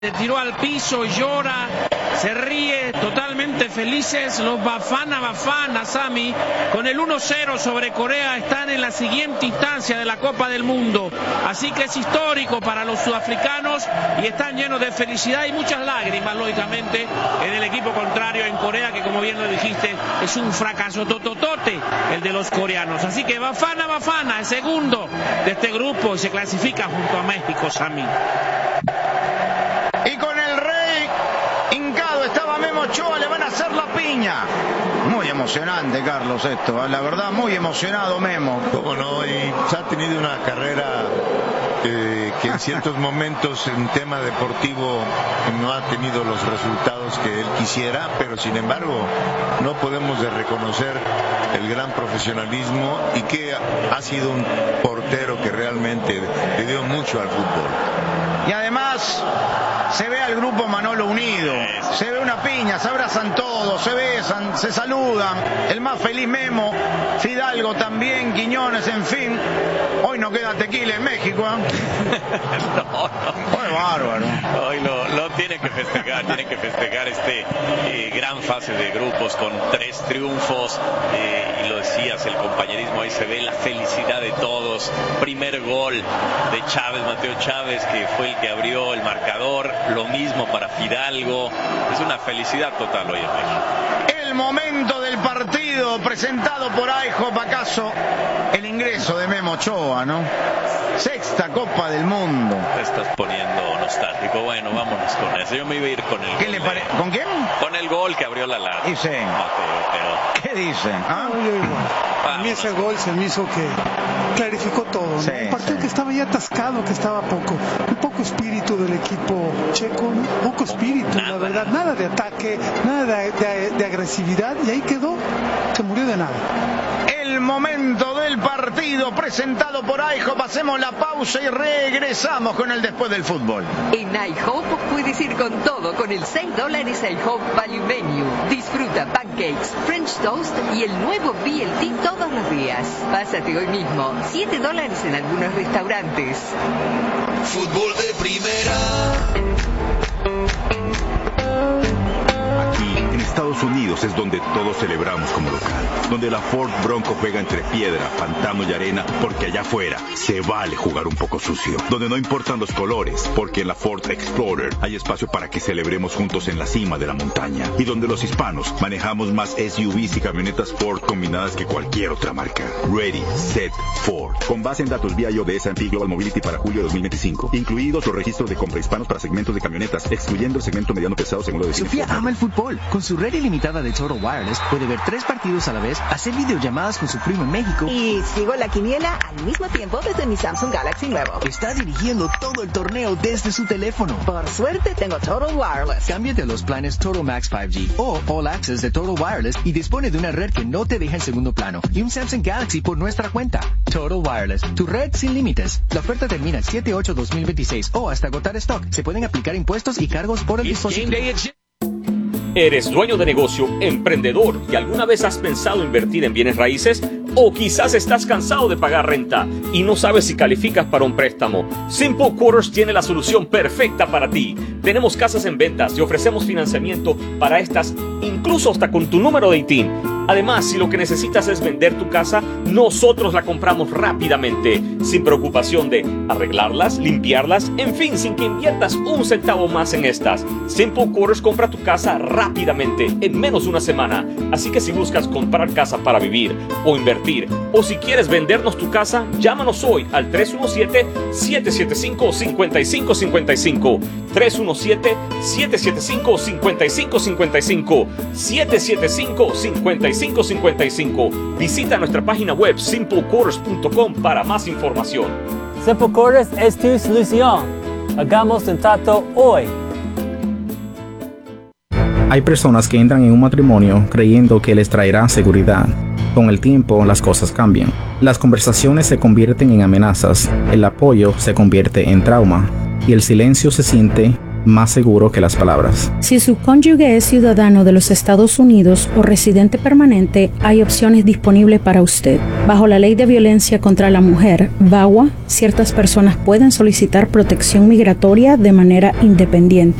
Se tiró al piso, llora, se ríe, totalmente felices. Los Bafana, Sami, con el 1-0 sobre Corea, están en la siguiente instancia de la Copa del Mundo. Así que es histórico para los sudafricanos y están llenos de felicidad y muchas lágrimas, lógicamente, en el equipo contrario, en Corea, que como bien lo dijiste, es un fracaso tototote el de los coreanos. Así que Bafana, el segundo de este grupo, y se clasifica junto a México, Sami. Y con el rey hincado estaba Memo Ochoa, le van a hacer la piña. Muy emocionante, Carlos, esto, la verdad, muy emocionado Memo. Cómo no, y ha tenido una carrera que en ciertos momentos en tema deportivo no ha tenido los resultados que él quisiera, pero sin embargo no podemos de reconocer el gran profesionalismo y que ha sido un portero que realmente le dio mucho al fútbol. Y además se ve al grupo Manolo unido, se ve una piña, se abrazan todos, se besan, se saludan. El más feliz Memo, Fidalgo también, Quiñones, en fin. Hoy no queda tequila en México, ¿eh? No. Muy bárbaro. Hoy lo tienen que festejar este gran fase de grupos con 3 triunfos, y lo decías, el compañerismo, ahí se ve la felicidad de todos. Primer gol de Chávez, Mateo Chávez, que fue el que abrió el marcador, lo mismo para Fidalgo. Es una felicidad total hoy en México. El momento del partido presentado por IHOP, acaso el ingreso de Memo Ochoa, ¿no? Sexta Copa del Mundo. Te estás poniendo nostálgico. Bueno, vámonos con eso. Yo me iba a ir con el ¿Qué le parece? ¿Con quién? Con el gol que abrió la lata. Dicen. Pero... ¿Qué dicen? ¿Ah? No, yo igual. A mí ese gol se me hizo que clarificó todo, ¿no? Sí, un partido que estaba ya atascado, que estaba un poco espíritu del equipo checo, ¿no? Poco espíritu, la verdad, nada de ataque, nada de agresividad, y ahí quedó, se murió de nada. El momento del partido presentado por IHOP. Hacemos la pausa y regresamos con el después del fútbol. En IHOP puedes ir con todo con el $6 IHOP Value Menu. Disfruta pancakes, French toast y el nuevo BLT todos los días. Pásate hoy mismo. $7 en algunos restaurantes. Fútbol de primera. Aquí, en Estados Unidos, es donde todos celebramos como local. Donde la Ford Bronco juega entre piedra, pantano y arena, porque allá afuera se vale jugar un poco sucio. Donde no importan los colores, porque en la Ford Explorer hay espacio para que celebremos juntos en la cima de la montaña. Y donde los hispanos manejamos más SUVs y camionetas Ford combinadas que cualquier otra marca. Ready, Set, Ford. Con base en datos BIO de S&P Global Mobility para julio de 2025. Incluidos los registros de compra hispanos para segmentos de camionetas, excluyendo el segmento mediano pesado según lo define. Sofía ama el fútbol. Con su red ilimitada de Total Wireless puede ver 3 partidos a la vez, hacer videollamadas con su primo en México. Y sigo la quiniela al mismo tiempo desde mi Samsung Galaxy nuevo. Está dirigiendo todo el torneo desde su teléfono. Por suerte tengo Total Wireless. Cámbiate a los planes Total Max 5G o All Access de Total Wireless y dispone de una red que no te deja en segundo plano y un Samsung Galaxy por nuestra cuenta. Total Wireless, tu red sin límites. La oferta termina el 7/8/2026 o hasta agotar stock. Se pueden aplicar impuestos y cargos por el dispositivo. ¿Eres dueño de negocio, emprendedor y alguna vez has pensado invertir en bienes raíces? ¿O quizás estás cansado de pagar renta y no sabes si calificas para un préstamo? Simple Quarters tiene la solución perfecta para ti. Tenemos casas en ventas y ofrecemos financiamiento para estas, incluso hasta con tu número de ITIN. Además, si lo que necesitas es vender tu casa, nosotros la compramos rápidamente, sin preocupación de arreglarlas, limpiarlas, en fin, sin que inviertas un centavo más en estas. Simple Quarters compra tu casa rápidamente, en menos de una semana. Así que si buscas comprar casa para vivir o invertir, o si quieres vendernos tu casa, llámanos hoy al 317-775-5555. 317-775-5555. 775-5555. Visita nuestra página web simplequarters.com para más información. Simple Quarters es tu solución. Hagamos un trato hoy. Hay personas que entran en un matrimonio creyendo que les traerá seguridad. Con el tiempo, las cosas cambian. Las conversaciones se convierten en amenazas, el apoyo se convierte en trauma y el silencio se siente más seguro que las palabras. Si su cónyuge es ciudadano de los Estados Unidos o residente permanente, hay opciones disponibles para usted. Bajo la Ley de Violencia contra la Mujer, VAWA, ciertas personas pueden solicitar protección migratoria de manera independiente.